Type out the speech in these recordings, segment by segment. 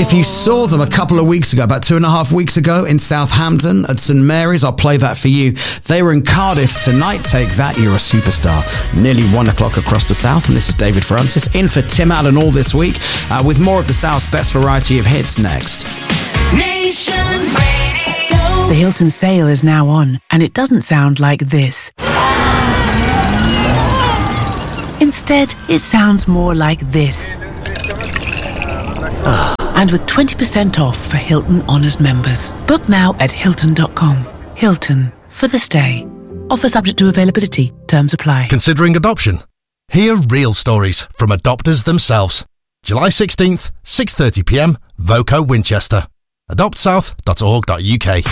If you saw them a couple of weeks ago, about 2.5 weeks ago in Southampton at St Mary's, I'll play that for you. They were in Cardiff tonight. Take that, you're a superstar. Nearly 1 o'clock across the South, and this is David Francis in for Tim Allen all this week with more of the South's best variety of hits next. Nation Radio. The Hilton sale is now on, and it doesn't sound like this. Instead, it sounds more like this. And with 20% off for Hilton Honors members. Book now at Hilton.com. Hilton, for the stay. Offer subject to availability. Terms apply. Considering adoption? Hear real stories from adopters themselves. July 16th, 6:30pm, Voco Winchester. adoptsouth.org.uk.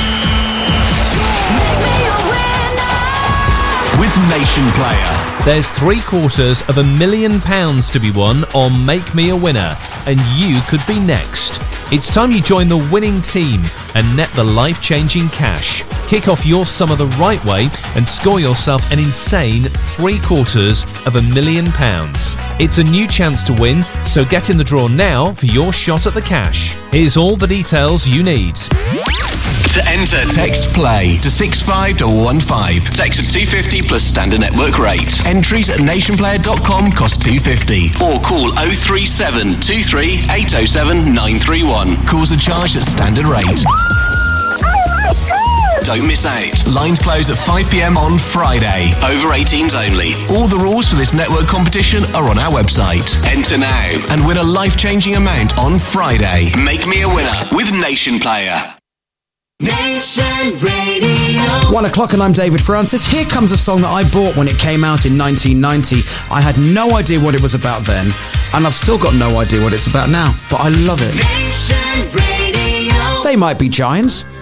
With Nation Player. There's £750,000 to be won on Make Me a Winner, and you could be next. It's time you join the winning team and net the life-changing cash. Kick off your summer the right way and score yourself an insane £750,000. It's a new chance to win, so get in the draw now for your shot at the cash. Here's all the details you need. To enter, text PLAY to 65115. Text at 250 plus standard network rate. Entries at nationplayer.com cost £250. Or call 037 23 807 931. Calls are charged at standard rate. Don't miss out. Lines close at 5pm on Friday. Over 18s only. All the rules for this network competition are on our website. Enter now and win a life-changing amount on Friday. Make me a winner with Nation Player. Nation Radio. 1 o'clock and I'm David Francis. Here comes a song that I bought when it came out in 1990. I had no idea what it was about then, and I've still got no idea what it's about now, but I love it. Nation Radio. They might be giants,